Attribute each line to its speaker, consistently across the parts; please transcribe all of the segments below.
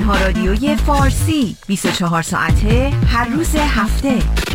Speaker 1: تنها رادیوی فارسی 24 ساعته هر روز هفته.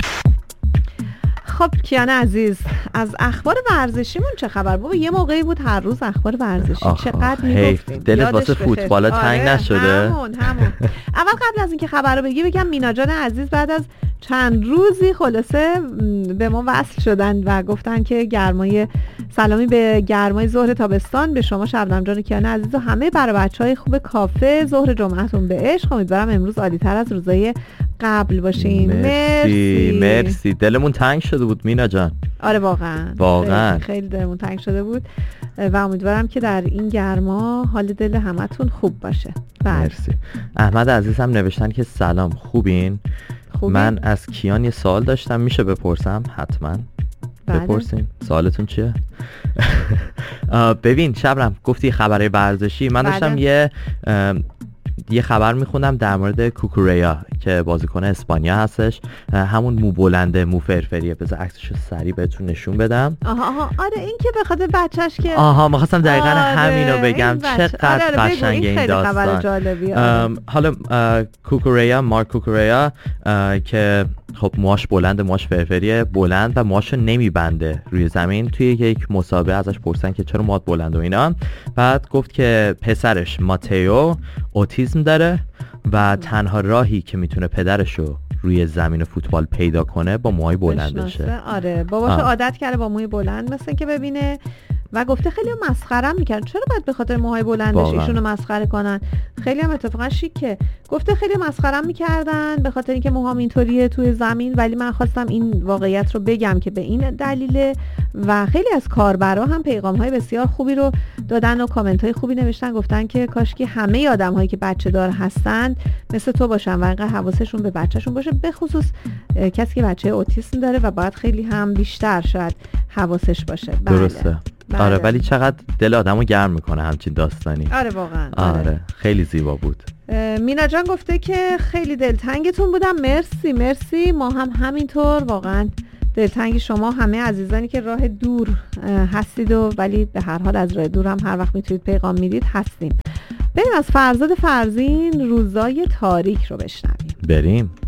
Speaker 2: خب کیان عزیز، از اخبار ورزشیمون چه خبر؟ بابا یه موقعی بود هر روز اخبار ورزشی چقدر میگفتیم.
Speaker 3: دلت واسه فوتبالا تنگ نشده؟
Speaker 2: همون اول قبل از اینکه خبر رو بگم مینا جان عزیز بعد از چند روزی خلاصه به ما وصل شدن و گفتن که سلامی به گرمای ظهر تابستان به شما شبنم جان کیان عزیز و همه برای بچهای خوب کافه. ظهر جمعتون به عشق. امیدوارم امروز عالی‌تر از روزای قبل باشین.
Speaker 3: مرسی. دلمون تنگ شده بود مینا جان.
Speaker 2: آره واقعا خیلی دلمون تنگ شده بود و امیدوارم که در این گرما حال دل همتون خوب باشه.
Speaker 3: مرسی. احمد عزیز هم نوشتن که سلام، خوبین؟ من از کیان یه سوال داشتم، میشه بپرسم؟ حتما بپرسین. سوالتون چیه؟ ببین شبنم گفتی خبرهای ورزشی، من داشتم یه خبر میخوندم در مورد کوکوریا که بازیکن اسپانیا هستش، همون مو بلنده مو فرفریه. بذار عکسشو سریع بهتون نشون بدم.
Speaker 2: آره این که به خاطر بچه‌ش که
Speaker 3: می‌خواستم دقیقاً همینو بگم. چقدر قشنگه این داستان. حالا مارک کوکوریا که خب موهاش بلند، موهاش فرفریه بلند و موهاشو نمیبنده روی زمین. توی یک مسابقه ازش پرسیدن که چرا موهات بلند و اینا، بعد گفت که پسرش ماتئو اوتیسم داره و تنها راهی که میتونه پدرشو روی زمین فوتبال پیدا کنه با موهای بلندشه.
Speaker 2: آره باباشو عادت کرده با موهای بلند مثلا که ببینه و گفته خیلی مسخره‌ام میکردن، چرا باید به خاطر موهای بلندش ایشونو مسخره کنن؟ خیلی هم اتفاقا شیکه. گفته خیلی مسخره‌ام میکردن به خاطر اینکه موهام اینطوریه توی زمین، ولی من خواستم این واقعیت رو بگم که به این دلیله. و خیلی از کاربرا هم پیغام‌های بسیار خوبی رو دادن و کامنت‌های خوبی نوشتن، گفتن که کاشکی همه آدم‌هایی که بچه دار هستن مثل تو باشن و اینقدر حواسشون به بچه‌شون باشه، به خصوص کسی که بچه اوتیسم داره و باید خیلی هم بیشتر شاید حواسش باشه.
Speaker 3: درسته. آره ولی چقدر دل آدمو گرم میکنه همچین داستانی.
Speaker 2: آره واقعا.
Speaker 3: آره خیلی زیبا بود.
Speaker 2: مینا جان گفته که خیلی دلتنگتون بودم. مرسی. ما هم همینطور واقعا دلتنگ شما همه عزیزانی که راه دور هستید و ولی به هر حال از راه دور هم هر وقت میتونید پیغام میدید هستیم. بریم از فرزاد فرزین روزای تاریک رو بشنویم.
Speaker 3: بریم.